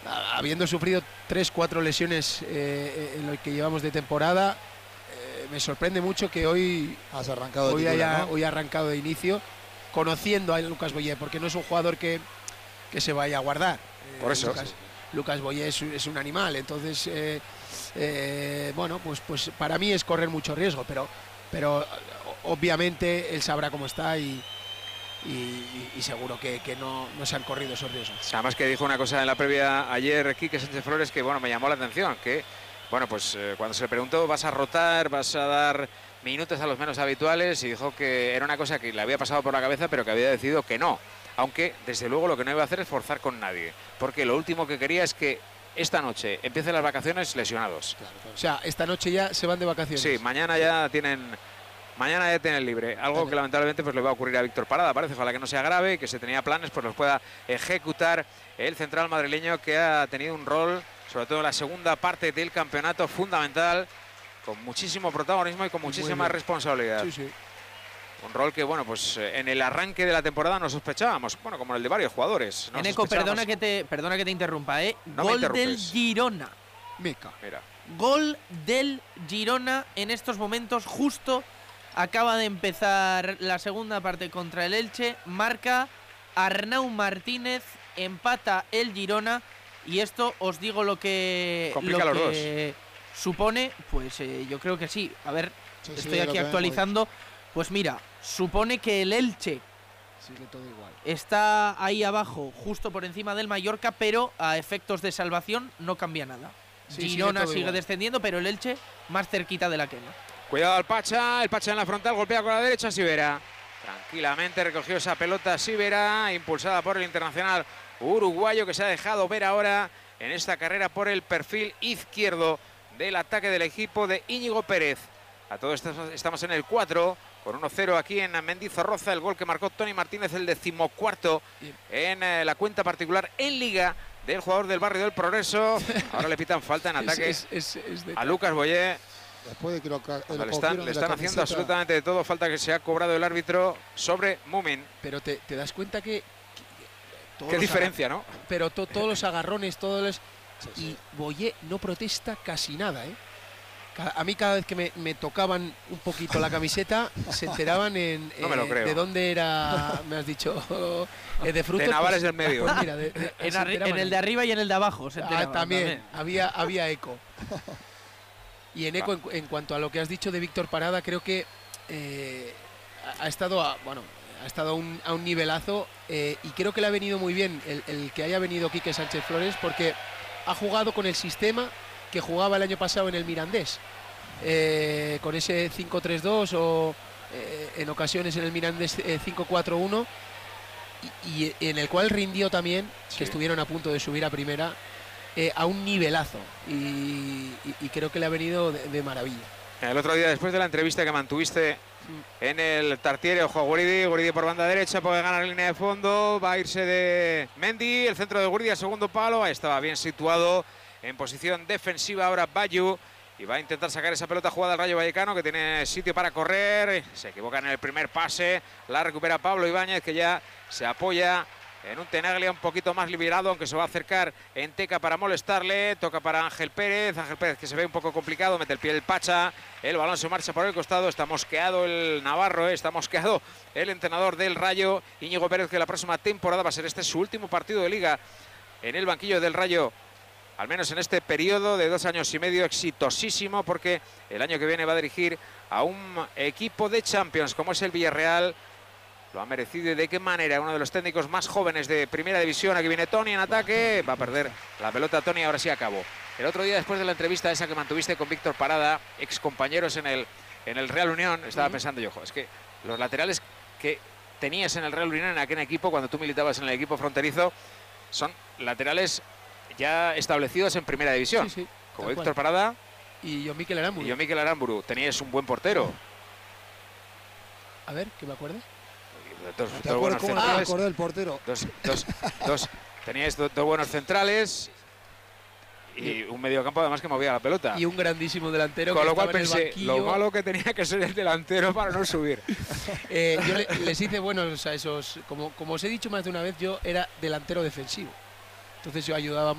habiendo sufrido 3-4 lesiones en lo que llevamos de temporada, me sorprende mucho que hoy haya arrancado de inicio, conociendo a Lucas Boyé, porque no es un jugador que se vaya a guardar. Por eso. Lucas Boyé es un animal, entonces bueno, pues para mí es correr mucho riesgo, pero obviamente él sabrá cómo está y seguro que no se han corrido esos riesgos. Además que dijo una cosa en la previa ayer Quique Sánchez Flores que bueno, me llamó la atención, que bueno, pues cuando se le preguntó, ¿vas a rotar, vas a dar minutos a los menos habituales? Y dijo que era una cosa que le había pasado por la cabeza, pero que había decidido que no. Aunque, desde luego, lo que no iba a hacer es forzar con nadie. Porque lo último que quería es que esta noche empiecen las vacaciones lesionados. Claro. O sea, esta noche ya se van de vacaciones. Sí, mañana ya tienen libre. Algo que lamentablemente pues le va a ocurrir a Víctor Parada. Parece, ojalá que no sea grave y que se tenía planes, pues los pueda ejecutar el central madrileño, que ha tenido un rol, sobre todo en la segunda parte del campeonato, fundamental, con muchísimo protagonismo y con muchísima responsabilidad. Sí, sí. Un rol que, bueno, pues en el arranque de la temporada no sospechábamos, bueno, como el de varios jugadores. No Eneco, perdona que te interrumpa, No gol del Girona. Mica. Mira. Gol del Girona en estos momentos, justo acaba de empezar la segunda parte contra el Elche, marca Arnau Martínez, empata el Girona, y esto os digo lo que supone, pues yo creo que sí. A ver, estoy aquí actualizando. Pues mira, supone que el Elche sigue todo igual. Está ahí abajo, justo por encima del Mallorca, pero a efectos de salvación no cambia nada. Sí, Girona sigue descendiendo, pero el Elche más cerquita de la quema. Cuidado el Pacha en la frontal, golpea con la derecha Sivera. Tranquilamente recogió esa pelota Sivera, impulsada por el internacional uruguayo, que se ha dejado ver ahora en esta carrera por el perfil izquierdo del ataque del equipo de Íñigo Pérez. A todo esto estamos en el 4, con 1-0 aquí en Mendizorroza, el gol que marcó Tony Martínez, el 14º en la cuenta particular en Liga del jugador del Barrio del Progreso. Ahora le pitan falta en ataque a Lucas Boyé. Después de que le están haciendo absolutamente de todo. Falta que se ha cobrado el árbitro sobre Mumin. Pero te das cuenta que qué diferencia, ¿no? Pero todos los agarrones, y Boyé no protesta casi nada, ¿eh? A mí cada vez que me tocaban un poquito la camiseta se enteraban no me lo creo. de dónde era, me has dicho, de frutos. De Navares del medio. Pues mira, en el de arriba y en el de abajo. También. Había eco. Y en eco, en cuanto a lo que has dicho de Víctor Parada, creo que ha estado a un nivelazo, y creo que le ha venido muy bien el que haya venido Quique Sánchez Flores, porque ha jugado con el sistema que jugaba el año pasado en el Mirandés, con ese 5-3-2 o en ocasiones en el Mirandés 5-4-1, y en el cual rindió también, que estuvieron a punto de subir a primera, a un nivelazo, y creo que le ha venido de maravilla. El otro día, después de la entrevista que mantuviste en el Tartiere, ojo a Guridi por banda derecha, puede ganar línea de fondo, va a irse de Mendy, el centro de Guridi a segundo palo, ahí estaba bien situado en posición defensiva ahora Bayu, y va a intentar sacar esa pelota jugada al Rayo Vallecano, que tiene sitio para correr, se equivoca en el primer pase, la recupera Pablo Ibáñez, que ya se apoya en un Tenaglia un poquito más liberado, aunque se va a acercar en Teca para molestarle. Toca para Ángel Pérez, que se ve un poco complicado, mete el pie el Pacha, el balón se marcha por el costado, está mosqueado el Navarro, está mosqueado el entrenador del Rayo, Íñigo Pérez, que la próxima temporada va a ser su último partido de Liga en el banquillo del Rayo, al menos en este periodo de 2 años y medio exitosísimo, porque el año que viene va a dirigir a un equipo de Champions como es el Villarreal. Lo ha merecido, y de qué manera. Uno de los técnicos más jóvenes de primera división. Aquí viene Tony en ataque, va a perder la pelota Tony, ahora sí acabó. El otro día, después de la entrevista esa que mantuviste con Víctor Parada, ex compañeros en el Real Unión, estaba pensando yo, es que los laterales que tenías en el Real Unión, en aquel equipo, cuando tú militabas en el equipo fronterizo, son laterales ya establecidos en primera división, como Víctor Parada y yo Mikel Aramburu. Tenías un buen portero. A ver, que me acuerde. Dos buenos centrales. Del portero. Teníais dos buenos centrales y un mediocampo además que movía la pelota. Y un grandísimo delantero. Con lo cual pensé, lo malo que tenía que ser el delantero para no subir. Yo les hice buenos a esos, como os he dicho más de una vez, yo era delantero defensivo. Entonces yo ayudaba